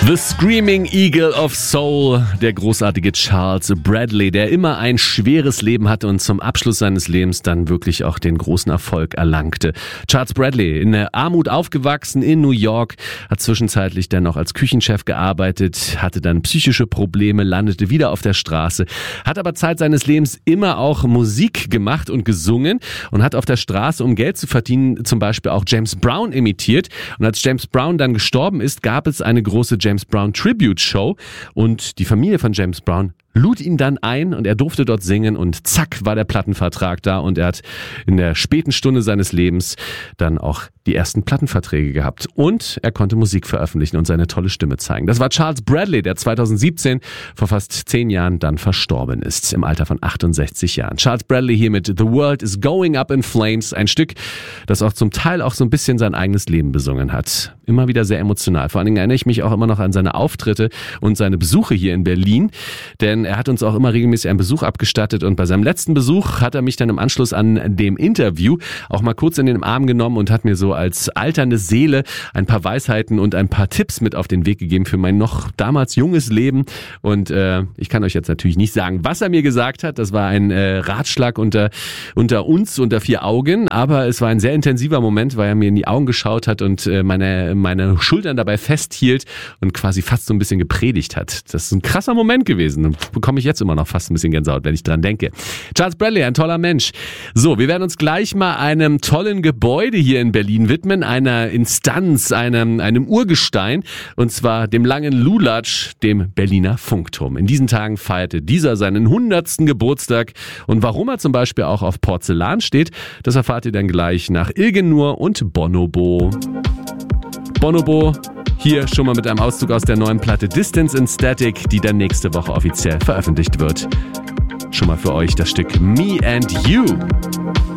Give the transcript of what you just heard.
The Screaming Eagle of Soul, der großartige Charles Bradley, der immer ein schweres Leben hatte und zum Abschluss seines Lebens dann wirklich auch den großen Erfolg erlangte. Charles Bradley, in der Armut aufgewachsen in New York, hat zwischenzeitlich dann noch als Küchenchef gearbeitet, hatte dann psychische Probleme, landete wieder auf der Straße, hat aber Zeit seines Lebens immer auch Musik gemacht und gesungen und hat auf der Straße, um Geld zu verdienen, zum Beispiel auch James Brown imitiert. Und als James Brown dann gestorben ist, gab es eine große James Brown Tribute Show und die Familie von James Brown lud ihn dann ein und er durfte dort singen und zack war der Plattenvertrag da und er hat in der späten Stunde seines Lebens dann auch die ersten Plattenverträge gehabt und er konnte Musik veröffentlichen und seine tolle Stimme zeigen. Das war Charles Bradley, der 2017 vor fast 10 Jahren dann verstorben ist, im Alter von 68 Jahren. Charles Bradley hier mit The World is Going Up in Flames, ein Stück, das auch zum Teil auch so ein bisschen sein eigenes Leben besungen hat. Immer wieder sehr emotional. Vor allen Dingen erinnere ich mich auch immer noch an seine Auftritte und seine Besuche hier in Berlin, denn er hat uns auch immer regelmäßig einen Besuch abgestattet und bei seinem letzten Besuch hat er mich dann im Anschluss an dem Interview auch mal kurz in den Arm genommen und hat mir so als alternde Seele ein paar Weisheiten und ein paar Tipps mit auf den Weg gegeben für mein noch damals junges Leben und ich kann euch jetzt natürlich nicht sagen, was er mir gesagt hat. Das war ein Ratschlag unter uns, unter 4 Augen, aber es war ein sehr intensiver Moment, weil er mir in die Augen geschaut hat und meine Schultern dabei festhielt und quasi fast so ein bisschen gepredigt hat. Das ist ein krasser Moment gewesen. Bekomme ich jetzt immer noch fast ein bisschen Gänsehaut, wenn ich dran denke. Charles Bradley, ein toller Mensch. So, wir werden uns gleich mal einem tollen Gebäude hier in Berlin widmen, einer Instanz, einem Urgestein, und zwar dem langen Lulatsch, dem Berliner Funkturm. In diesen Tagen feierte dieser seinen 100. Geburtstag und warum er zum Beispiel auch auf Porzellan steht, das erfahrt ihr dann gleich nach Ilgenur und Bonobo. Bonobo, hier schon mal mit einem Auszug aus der neuen Platte Distance in Static, die dann nächste Woche offiziell veröffentlicht wird. Schon mal für euch das Stück Me and You.